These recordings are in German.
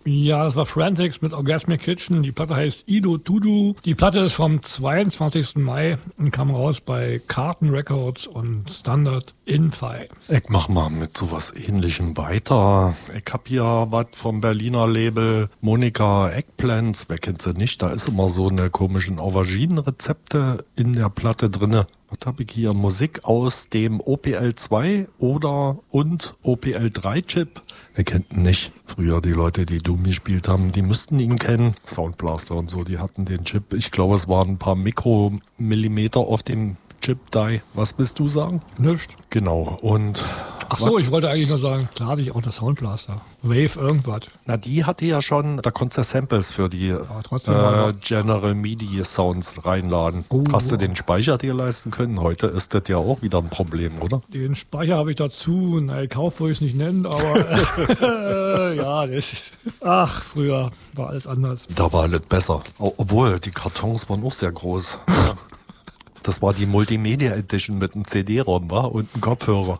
Ja, das war Frantics mit Orgasmic Kitchen. Die Platte heißt Ido Tudu. Die Platte ist vom 22. Mai und kam raus bei Carton Records und Standard Infi. Ich mach mal mit sowas Ähnlichem weiter. Ich hab hier was vom Berliner Label Monika Eggplants. Wer kennt sie nicht? Da ist immer so eine komischen Auberginen-Rezepte in der Platte drinne. Was habe ich hier? Musik aus dem OPL2 und OPL3-Chip. Wer kennt ihn nicht? Früher die Leute, die Doom gespielt haben, die müssten ihn kennen. Soundblaster und so, die hatten den Chip. Ich glaube, es waren ein paar Mikromillimeter auf dem Chip-Die. Was willst du sagen? Nichts. Genau. Und ach so, ich wollte eigentlich nur sagen, klar hatte ich auch das Soundblaster. Wave irgendwas. na, die hatte ja schon, da konntest du Samples für die General MIDI Sounds reinladen. Hast du den Speicher dir leisten können? Heute ist das ja auch wieder ein Problem, oder? Den Speicher habe ich dazu. Na, Kauf würde ich es nicht nennen, aber ja, ach, früher war alles anders. Da war alles besser. Obwohl, die Kartons waren auch sehr groß. Das war die Multimedia Edition mit einem CD-ROM, und einem Kopfhörer.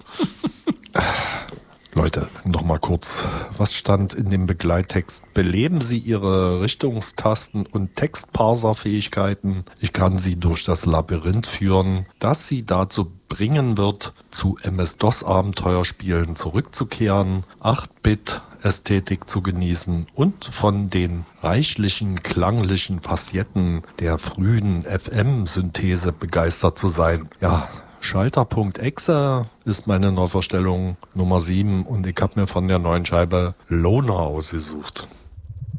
Leute, noch mal kurz. Was stand in dem Begleittext? Beleben Sie Ihre Richtungstasten und Textparser-Fähigkeiten. Ich kann Sie durch das Labyrinth führen, das Sie dazu bringen wird, zu MS-DOS-Abenteuerspielen zurückzukehren, 8-Bit-Ästhetik zu genießen und von den reichlichen klanglichen Facetten der frühen FM-Synthese begeistert zu sein. Ja, Schalter.exe ist meine Neuvorstellung Nummer 7 und ich habe mir von der neuen Scheibe Loner ausgesucht.